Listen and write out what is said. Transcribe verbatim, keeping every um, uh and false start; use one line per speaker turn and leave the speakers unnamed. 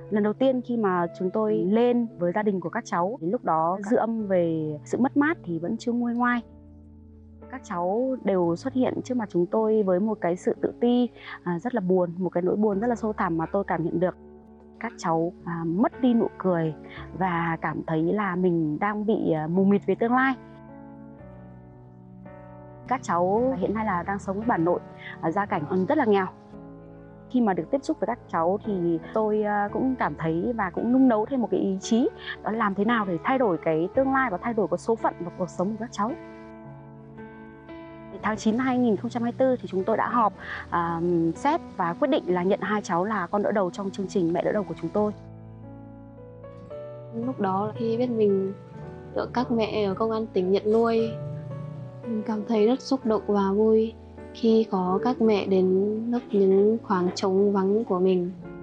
Lần đầu tiên khi mà chúng tôi lên với gia đình của các cháu, thì lúc đó dư âm về sự mất mát thì vẫn chưa nguôi ngoai. Các cháu đều xuất hiện trước mặt chúng tôi với một cái sự tự ti à, rất là buồn, một cái nỗi buồn rất là sâu thẳm mà tôi cảm nhận được. Các cháu à, mất đi nụ cười và cảm thấy là mình đang bị à, mù mịt về tương lai. Các cháu hiện nay là đang sống với bà nội, à, gia cảnh rất là nghèo. Khi mà được tiếp xúc với các cháu thì tôi cũng cảm thấy và cũng nung nấu thêm một cái ý chí, đó là làm thế nào để thay đổi cái tương lai và thay đổi cái số phận và cuộc sống của các cháu. Tháng chín năm hai nghìn không trăm hai mươi tư thì chúng tôi đã họp uh, xét và quyết định là nhận hai cháu là con đỡ đầu trong chương trình Mẹ Đỡ Đầu của chúng tôi.
Lúc đó khi biết mình được các mẹ ở công an tỉnh nhận nuôi, mình cảm thấy rất xúc động và vui khi có các mẹ đến lấp những khoảng trống vắng của mình.